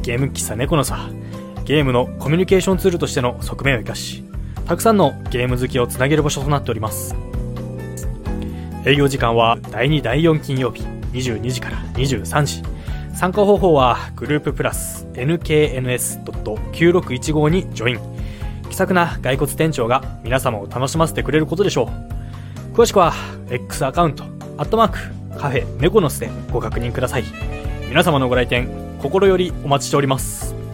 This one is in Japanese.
ゲーム喫茶ネコノスはゲームのコミュニケーションツールとしての側面を生かし、たくさんのゲーム好きをつなげる場所となっております。営業時間は第2第4金曜日22時から23時。参加方法はグループプラス nkns.9615 にジョイン。気さくな骸骨店長が皆様を楽しませてくれることでしょう。詳しくは X アカウントカフェネコノスでご確認ください。皆様のご来店心よりお待ちしております。